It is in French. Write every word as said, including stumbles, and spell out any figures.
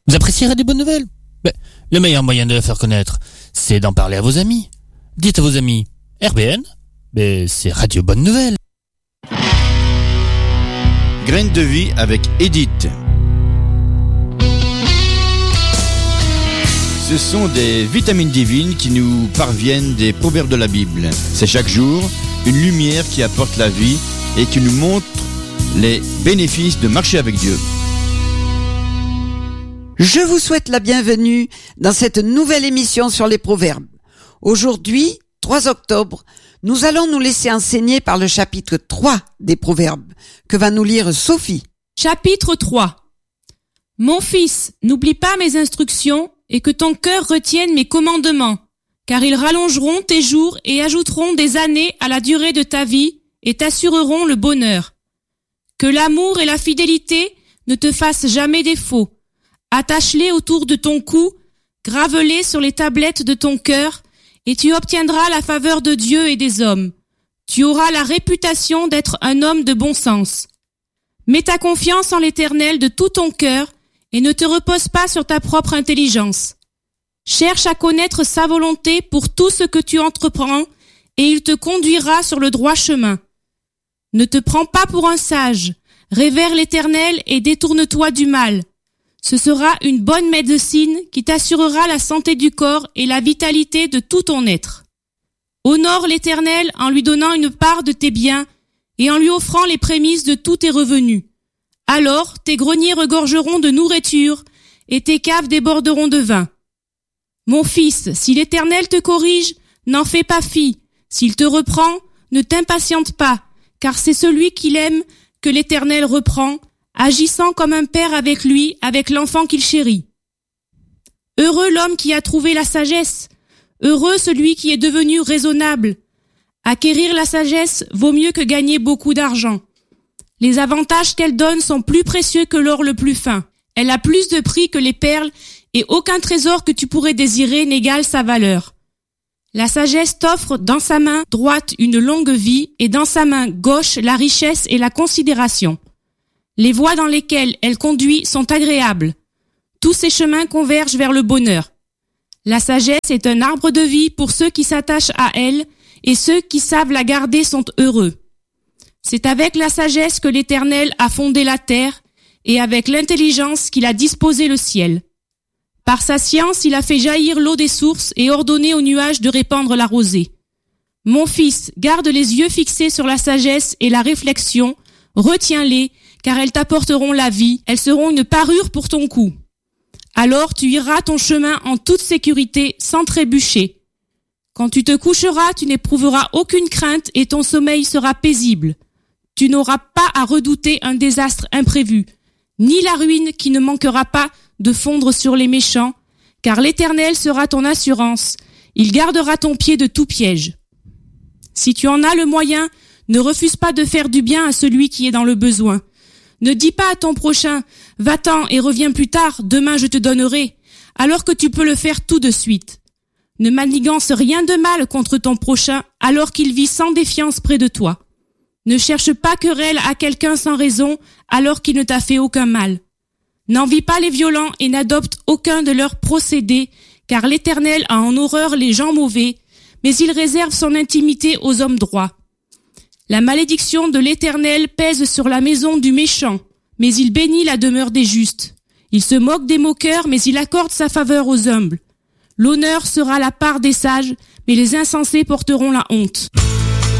Vous apprécierez des bonnes nouvelles? Ben, le meilleur moyen de les faire connaître, c'est d'en parler à vos amis. Dites à vos amis, R B N, ben, c'est Radio Bonne Nouvelle. Graines de vie avec Edith. Ce sont des vitamines divines qui nous parviennent des proverbes de la Bible. C'est chaque jour une lumière qui apporte la vie et qui nous montre les bénéfices de marcher avec Dieu. Je vous souhaite la bienvenue dans cette nouvelle émission sur les proverbes. Aujourd'hui, trois octobre, nous allons nous laisser enseigner par le chapitre trois des proverbes, que va nous lire Sophie. Chapitre trois. Mon fils, n'oublie pas mes instructions et que ton cœur retienne mes commandements, car ils rallongeront tes jours et ajouteront des années à la durée de ta vie et t'assureront le bonheur. Que l'amour et la fidélité ne te fassent jamais défaut. Attache-les autour de ton cou, grave-les sur les tablettes de ton cœur, et tu obtiendras la faveur de Dieu et des hommes. Tu auras la réputation d'être un homme de bon sens. Mets ta confiance en l'Éternel de tout ton cœur, et ne te repose pas sur ta propre intelligence. Cherche à connaître sa volonté pour tout ce que tu entreprends, et il te conduira sur le droit chemin. Ne te prends pas pour un sage, révère l'Éternel et détourne-toi du mal. Ce sera une bonne médecine qui t'assurera la santé du corps et la vitalité de tout ton être. Honore l'Éternel en lui donnant une part de tes biens et en lui offrant les prémices de tous tes revenus. Alors tes greniers regorgeront de nourriture et tes caves déborderont de vin. Mon fils, si l'Éternel te corrige, n'en fais pas fi. S'il te reprend, ne t'impatiente pas, car c'est celui qu'il aime que l'Éternel reprend, agissant comme un père avec lui, avec l'enfant qu'il chérit. Heureux l'homme qui a trouvé la sagesse, heureux celui qui est devenu raisonnable. Acquérir la sagesse vaut mieux que gagner beaucoup d'argent. Les avantages qu'elle donne sont plus précieux que l'or le plus fin. Elle a plus de prix que les perles, et aucun trésor que tu pourrais désirer n'égale sa valeur. La sagesse t'offre dans sa main droite une longue vie, et dans sa main gauche la richesse et la considération. Les voies dans lesquelles elle conduit sont agréables. Tous ses chemins convergent vers le bonheur. La sagesse est un arbre de vie pour ceux qui s'attachent à elle, et ceux qui savent la garder sont heureux. C'est avec la sagesse que l'Éternel a fondé la terre, et avec l'intelligence qu'il a disposé le ciel. Par sa science, il a fait jaillir l'eau des sources et ordonné aux nuages de répandre la rosée. Mon fils, garde les yeux fixés sur la sagesse et la réflexion, retiens-les, car elles t'apporteront la vie, elles seront une parure pour ton cou. Alors tu iras ton chemin en toute sécurité, sans trébucher. Quand tu te coucheras, tu n'éprouveras aucune crainte et ton sommeil sera paisible. Tu n'auras pas à redouter un désastre imprévu, ni la ruine qui ne manquera pas de fondre sur les méchants, car l'Éternel sera ton assurance, il gardera ton pied de tout piège. Si tu en as le moyen, ne refuse pas de faire du bien à celui qui est dans le besoin. Ne dis pas à ton prochain, va-t'en et reviens plus tard, demain je te donnerai, alors que tu peux le faire tout de suite. Ne manigance rien de mal contre ton prochain, alors qu'il vit sans défiance près de toi. Ne cherche pas querelle à quelqu'un sans raison, alors qu'il ne t'a fait aucun mal. N'envie pas les violents et n'adopte aucun de leurs procédés, car l'Éternel a en horreur les gens mauvais, mais il réserve son intimité aux hommes droits. La malédiction de l'Éternel pèse sur la maison du méchant, mais il bénit la demeure des justes. Il se moque des moqueurs, mais il accorde sa faveur aux humbles. L'honneur sera la part des sages, mais les insensés porteront la honte.